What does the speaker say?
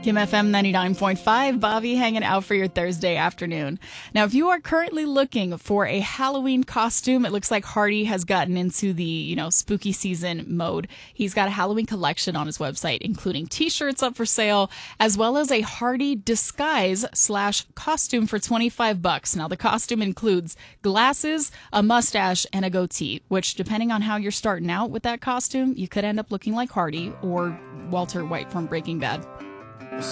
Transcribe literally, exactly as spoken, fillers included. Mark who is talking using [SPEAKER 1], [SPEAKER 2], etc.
[SPEAKER 1] Kim F M ninety-nine point five, Bobby hanging out for your Thursday afternoon. Now, if you are currently looking for a Halloween costume, it looks like Hardy has gotten into the, you know, spooky season mode. He's got a Halloween collection on his website, including t-shirts up for sale, as well as a Hardy disguise slash costume for twenty-five bucks. Now, the costume includes glasses, a mustache, and a goatee, which, depending on how you're starting out with that costume, you could end up looking like Hardy or Walter White from Breaking Bad.